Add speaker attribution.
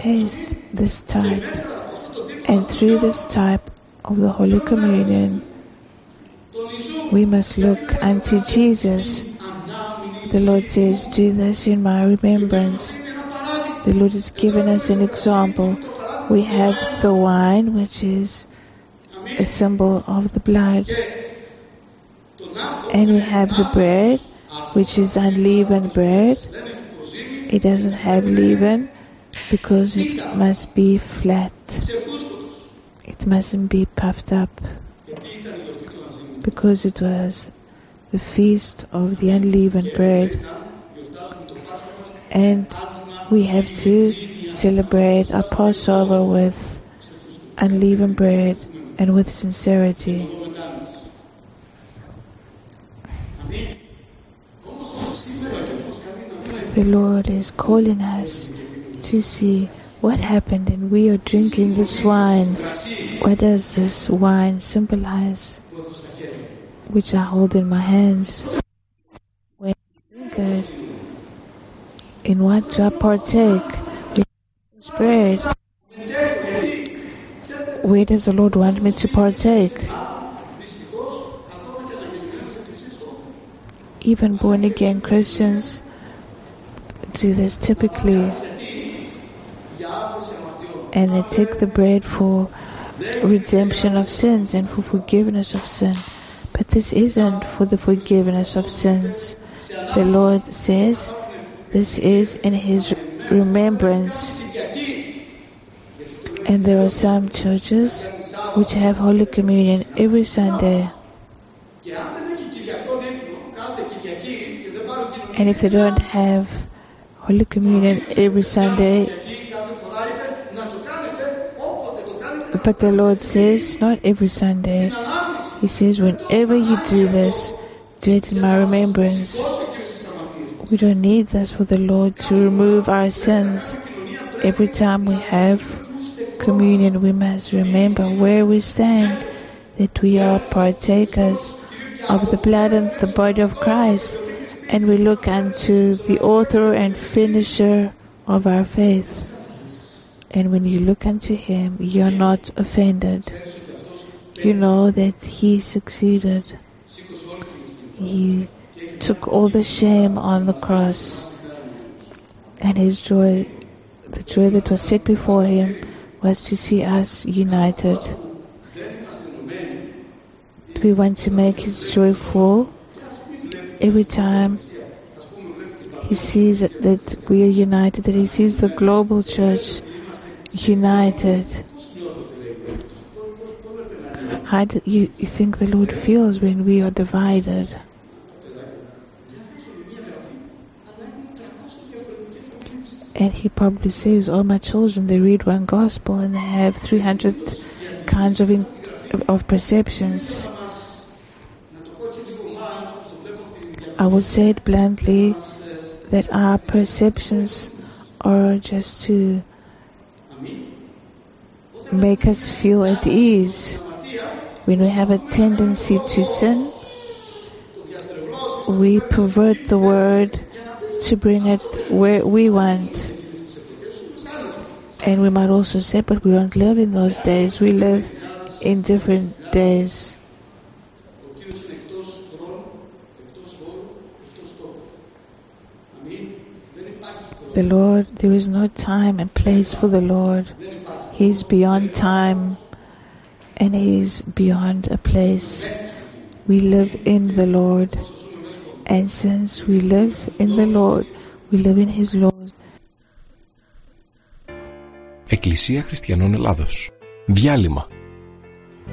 Speaker 1: taste this type, and through this type of the Holy Communion, we must look unto Jesus. The Lord says, do this in my remembrance. The Lord has given us an example. We have the wine, which is a symbol of the blood. And we have the bread, which is unleavened bread. It doesn't have leaven because it must be flat. It mustn't be puffed up, because it was the feast of the unleavened bread. And we have to celebrate our Passover with unleavened bread and with sincerity. The Lord is calling us to see what happened, and we are drinking this wine. What does this wine symbolize, which I hold in my hands? When I drink it, in what do I partake? In this bread. Where does the Lord want me to partake? Even born-again Christians do this typically, and they take the bread for redemption of sins and for forgiveness of sin. But this isn't for the forgiveness of sins. The Lord says this is in His remembrance. And there are some churches which have Holy Communion every Sunday. And if they don't have Holy Communion every Sunday, but the Lord says not every Sunday. He says whenever you do this, do it in my remembrance. We don't need this for the Lord to remove our sins. Every time we have communion, we must remember where we stand, that we are partakers of the blood and the body of Christ, and we look unto the author and finisher of our faith. And when you look unto Him, you're not offended. You know that He succeeded. He took all the shame on the cross, and His joy, the joy that was set before Him, was to see us united. Do we want to make His joy full? Every time He sees that we are united, that He sees the global church united. How do you think the Lord feels when we are divided? And He probably says, oh, my children, they read one gospel and they have 300 kinds of perceptions. I will say it bluntly, that our perceptions are just to make us feel at ease. When we have a tendency to sin, we pervert the word to bring it where we want. And we might also say, but we don't live in those days. We live in different days. The Lord, there is no time and place for the Lord. He's beyond time and He's beyond a place. We live in the Lord, and since we live in the Lord, we live in His laws.
Speaker 2: Εκκλησία Χριστιανών Ελλάδος. Διάλειμμα.